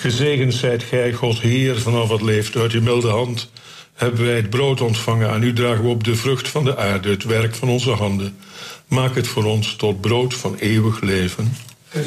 Gezegend zijt gij, God Heer, vanaf wat leeft. Uit uw milde hand hebben wij het brood ontvangen. Aan u dragen we op de vrucht van de aarde, het werk van onze handen. Maak het voor ons tot brood van eeuwig leven.